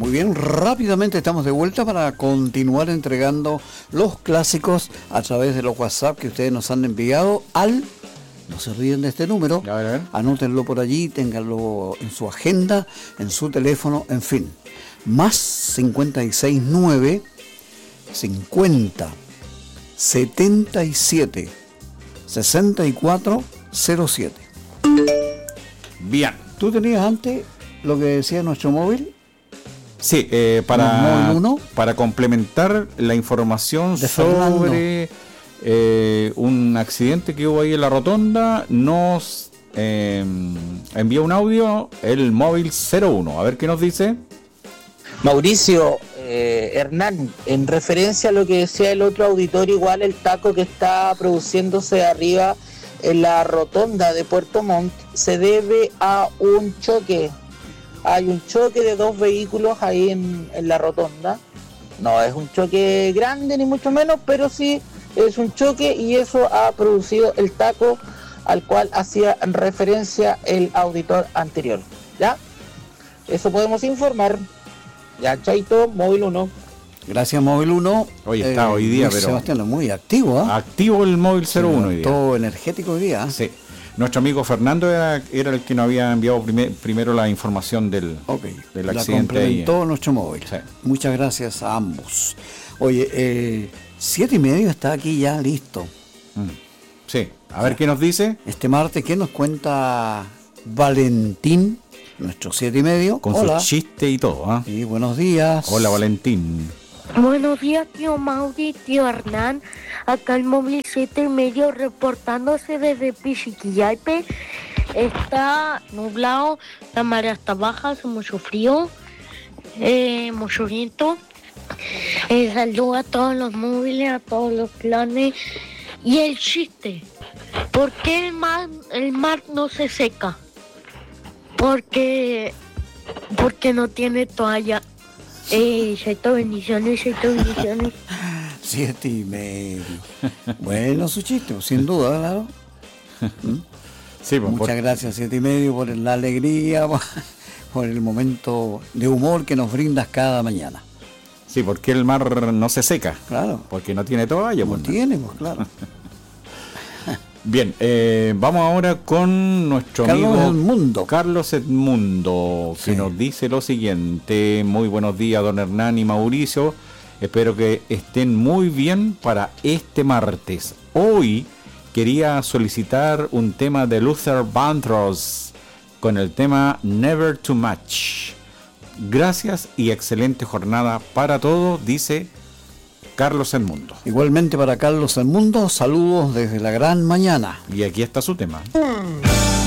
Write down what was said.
Muy bien, rápidamente estamos de vuelta para continuar entregando los clásicos a través de los WhatsApp que ustedes nos han enviado al... No se olviden de este número, a ver. Anótenlo por allí, ténganlo en su agenda, en su teléfono, en fin. Más 569 50 77 64 07. Bien. ¿Tú tenías antes lo que decía nuestro móvil? Sí, móvil para complementar la información de sobre un accidente que hubo ahí en la rotonda, nos envía un audio el móvil 01. A ver qué nos dice. Mauricio, Hernán, en referencia a lo que decía el otro auditor, igual el taco que está produciéndose arriba en la rotonda de Puerto Montt se debe a un choque. Hay un choque de dos vehículos ahí en la rotonda. No es un choque grande ni mucho menos, pero sí es un choque y eso ha producido el taco al cual hacía referencia el auditor anterior. ¿Ya? Eso podemos informar. Ya, chaito, móvil 1. Gracias, móvil 1. Hoy está hoy día, pero... Sebastián, muy activo, ¿eh? Activo el móvil 01 hoy día. Todo energético hoy día. Sí. Nuestro amigo Fernando era el que nos había enviado primero la información del accidente. La complementó nuestro móvil. Sí. Muchas gracias a ambos. Oye, 7:30 está aquí ya listo. Sí. A ver qué nos dice. Este martes, ¿qué nos cuenta Valentín? Nuestro 7:30. Con Hola. su chiste y todo, ¿ah? Sí, buenos días. Hola, Valentín. Buenos días, tío Mauri, tío Hernán. Acá el móvil 7:30 reportándose desde Pichiquillaipe. Está nublado, la marea está baja, hace mucho frío, mucho viento. Saludo a todos los móviles, a todos los planes. Y el chiste, ¿por qué el mar no se seca? Porque no tiene toalla. Chaito, bendiciones. 7:30. Bueno, su chiste, sin duda, claro. Sí, pues, muchas gracias, 7:30, por la alegría, por el momento de humor que nos brindas cada mañana. Sí, porque el mar no se seca. Claro. Porque no tiene toalla. No tiene, pues claro. Bien, vamos ahora con nuestro amigo Carlos Edmundo, que nos dice lo siguiente. Muy buenos días, don Hernán y Mauricio. Espero que estén muy bien para este martes. Hoy quería solicitar un tema de Luther Vandross con el tema Never Too Much. Gracias y excelente jornada para todos, dice Carlos Edmundo. Igualmente para Carlos Edmundo, saludos desde la gran mañana. Y aquí está su tema.